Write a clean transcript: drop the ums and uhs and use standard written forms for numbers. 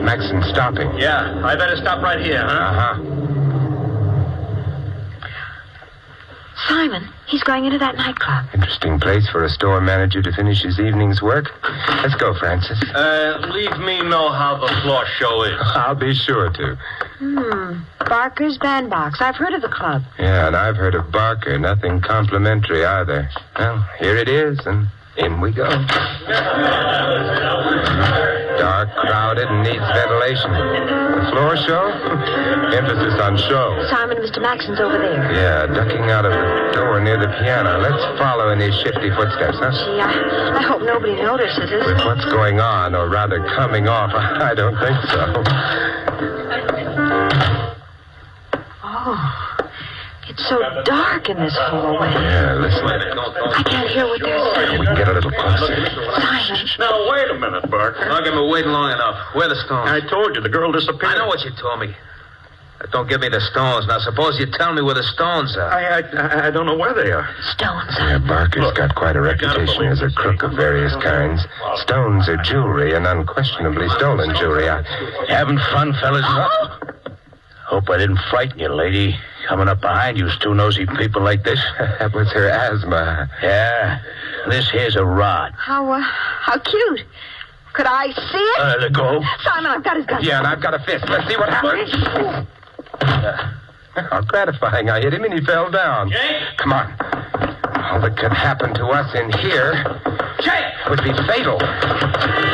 Maxon's stopping. Yeah, I better stop right here, huh? Uh-huh. Simon, he's going into that nightclub. Interesting place for a store manager to finish his evening's work. Let's go, Francis. Leave me know how the floor show is. I'll be sure to. Barker's Bandbox. I've heard of the club. Yeah, and I've heard of Barker. Nothing complimentary either. Well, here it is, and in we go. Dark, crowded, and needs ventilation. The floor show? Emphasis on show. Simon, Mr. Maxon's over there. Yeah, ducking out of the door near the piano. Let's follow in his shifty footsteps, huh? Gee, I hope nobody notices us. With what's going on, or rather coming off, I don't think so. Oh, it's so dark in this hallway. Yeah, listen. I can't hear what they're saying. We can get a little closer. Simon. Now, wait a minute, Barker. I've been waiting long enough. Where are the stones? I told you the girl disappeared. I know what you told me. Don't give me the stones. Now, suppose you tell me where the stones are. I don't know where they are. Stones. Yeah, Barker's got quite a reputation as a crook of various kinds. Stones are jewelry, and unquestionably stolen jewelry. Having fun, fellas? Hope I didn't frighten you, lady. Coming up behind you, two nosy people like this. That was her asthma. Yeah, this here's a rod. How cute. Could I see it? Let go. Simon, I've got his gun. Yeah, and I've got a fist. Let's see what happens. How gratifying. I hit him and he fell down. Jake? Come on. All that could happen to us in here would be fatal.